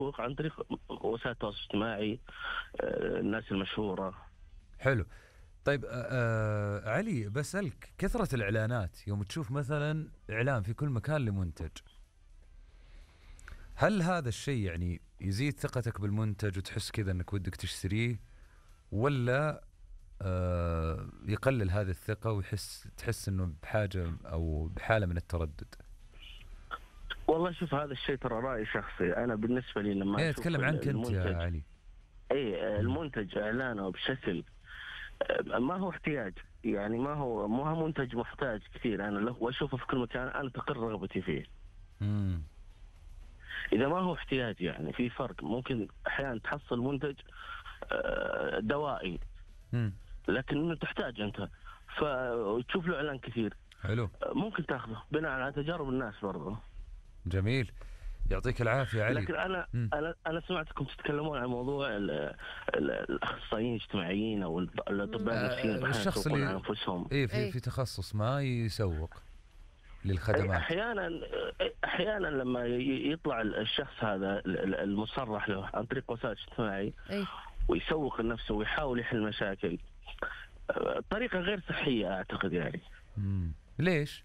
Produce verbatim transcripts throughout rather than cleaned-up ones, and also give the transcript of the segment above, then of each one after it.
عن طريق وسائل التواصل الاجتماعي، آه، الناس المشهورة. حلو. طيب آه علي، بسألك كثرة الإعلانات، يوم تشوف مثلا إعلان في كل مكان لمنتج، هل هذا الشيء يعني يزيد ثقتك بالمنتج وتحس كذا أنك ودك تشتريه، ولا آه يقلل هذه الثقة ويحس تحس أنه بحاجة أو بحالة من التردد؟ والله شوف، هذا الشيء ترى رأي شخصي. أنا بالنسبة لي لما إيه، أشوف أتكلم عنك أنت يا المنتج، علي. أي مم. المنتج إعلانه بشكل آه، ما هو احتياج، يعني ما هو ما هو منتج محتاج كثير، أنا لو أشوفه في كل مكان أنا تقر رغبتي فيه. مم. إذا ما هو احتياج، يعني في فرق. ممكن أحيانا تحصل منتج آه، دوائي، مم. لكن تحتاج أنت، فتشوف له إعلان كثير، حلو. آه، ممكن تاخذه بناء على تجارب الناس برضه. جميل، يعطيك العافية علي. لكن انا مم. انا انا سمعتكم تتكلمون عن موضوع ال ال الاخصائيين الاجتماعيين او الاطباء النفسيين آه احيانا الشخص يسوقون عن اللي انفسهم. إيه في اي في تخصص ما يسوق أي للخدمات. احيانا احيانا لما ي- يطلع الشخص هذا ال- ال- المصرح له عن طريق وسائل اجتماعي اي ويسوق لنفسه ويحاول يحل مشاكل، آه، طريقه غير صحيه اعتقد يعني. مم. ليش؟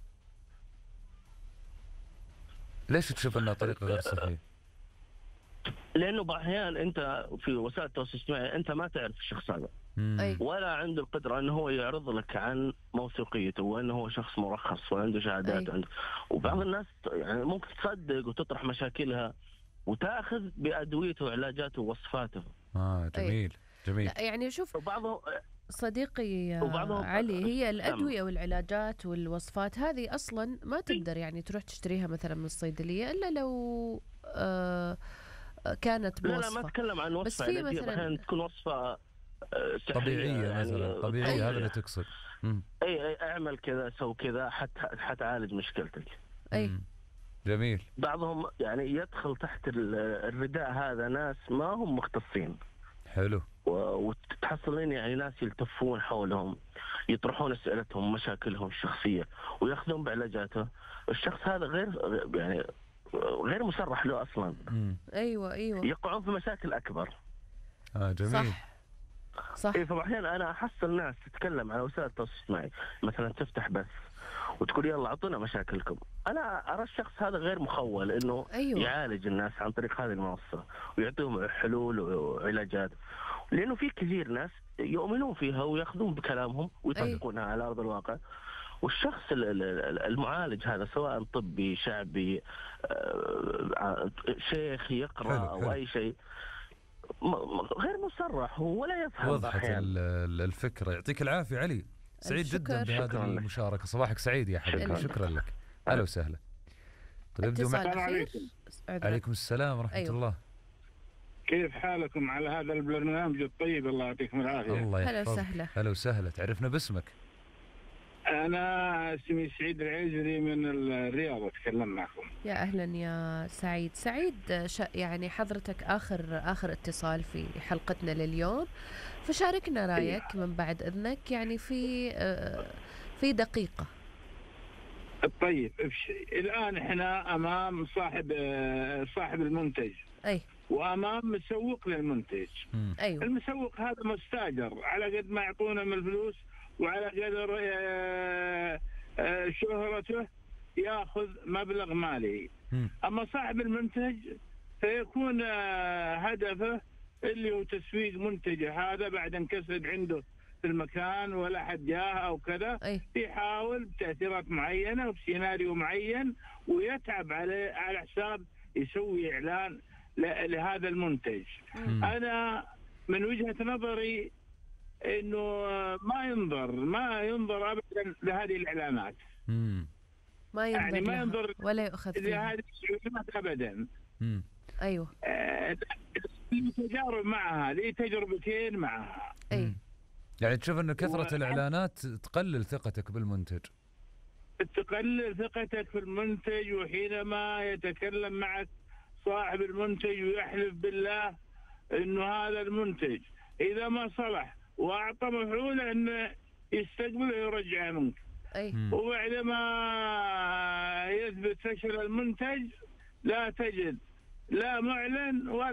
ليش تشوف انها طريقة غير صحية؟ لانه بعض الاحيان انت في وسائل التواصل الاجتماعي انت ما تعرف الشخص هذا، مم. اي ولا عنده القدرة أنه هو يعرض لك عن موثوقيته وأنه هو شخص مرخص وعنده شهادات أي. عنده. وبعض الناس يعني ممكن تصدق وتطرح مشاكلها وتأخذ بأدويته وعلاجاته ووصفاته. اه جميل جميل. لا يعني شوف وبعضهم صديقي وبعضهم علي، هي نعم. الأدوية والعلاجات والوصفات هذه أصلا ما تقدر يعني تروح تشتريها مثلا من الصيدلية إلا لو آه كانت لا لا ما بوصفة. أتكلم عن بس وصفة في علاجية، مثلا أحيانا تكون وصفة آه، سحرية طبيعية يعني مثلا، آه، طبيعية أي. هذا اللي تقصد. مم. أي أي اعمل كذا سو كذا حتى حتعالج مشكلتك. أي مم. جميل. بعضهم يعني يدخل تحت ال- الرداء هذا ناس ما هم مختصين، حلو. وتحصلين يعني ناس يلتفون حولهم يطرحون اسئلتهم مشاكلهم الشخصيه وياخذون بعلاجاته. الشخص هذا غير يعني غير مسرح له اصلا، مم. أيوة أيوة يقعون في مشاكل اكبر. اه جميل. صح صح. اي فاحيانا انا احصل ناس تتكلم على وسائل التواصل الاجتماعي، مثلا تفتح بث وتقول يلا اعطونا مشاكلكم. انا ارى الشخص هذا غير مخول انه أيوة. يعالج الناس عن طريق هذه المنصه ويعطيهم حلول وعلاجات، لانه في كثير ناس يؤمنون فيها وياخذون بكلامهم ويطبقونها على ارض الواقع. والشخص ال- ال- المعالج هذا سواء طبي شعبي آه، شيخ يقرا حلو، او حلو. اي شيء، م- م- غير مصرح ولا يفهم وضحت أحياناً. ال- ال- الفكرة. يعطيك العافية علي، سعيد الشكر. جدا بهذه شكراً لك. المشاركة. صباحك سعيد يا حبيبي. شكراً. شكرا لك. أهلا وسهلا. طيب ابدوا اتصال مع... السلام أخير. عليكم. أعذرك. عليكم السلام ورحمة أيوة. الله. كيف حالكم على هذا البرنامج الطيب؟ الله يعطيكم العافية. الله هلا يحفظك. وسهلا. هلا وسهلا. تعرفنا باسمك؟ أنا اسمي سعيد العيزري من الرياض، أتكلم معكم. يا أهلا يا سعيد. سعيد ش... يعني حضرتك آخر آخر اتصال في حلقتنا لليوم، فشاركنا رأيك من بعد إذنك يعني في آه، في دقيقة. طيب ابشري. الآن إحنا أمام صاحب آه، صاحب المنتج أي وأمام مسوق للمنتج. مم. أيوة المسوق هذا مستاجر على قد ما يعطونا من الفلوس وعلى قدر آه، آه، شهرته ياخذ مبلغ مالي. مم. أما صاحب المنتج فيكون آه، هدفه اللي هو تسويق منتجه هذا بعد ان كسب عنده في المكان ولا حد جاه أو كذا، أي يحاول بتأثيرات معينة وبسيناريو معين ويتعب على على حساب يسوي إعلان ل- لهذا المنتج. مم. أنا من وجهة نظري إنه ما ينظر ما ينظر أبدا لهذه الإعلانات، مم. ما ينظر يعني ما لها ينظر ولا يؤخذ فيها. لهذه الإعلانات أبدا. مم. أيوة آه، لي تجارب معها، لي تجربتين معها. أي يعني تشوف أن كثرة و- الإعلانات تقلل ثقتك بالمنتج. تقلل ثقتك في المنتج، وحينما يتكلم معك صاحب المنتج ويحلف بالله انه هذا المنتج اذا ما صلح واعطى مفعوله انه يستقبله ويرجعه منك، أي مم. وبعدما يثبت فشل المنتج لا تجد لا معلن ولا